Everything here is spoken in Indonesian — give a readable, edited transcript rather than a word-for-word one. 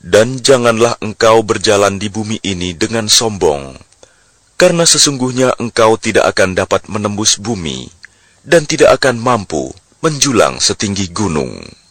Dan janganlah engkau berjalan di bumi ini dengan sombong, karena sesungguhnya engkau tidak akan dapat menembus bumi, dan tidak akan mampu menjulang setinggi gunung.